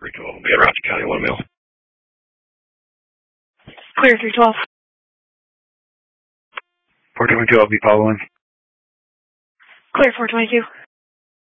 312 will be at Rocky County 1 mil. Clear 312. 422, I'll be following. Clear 422.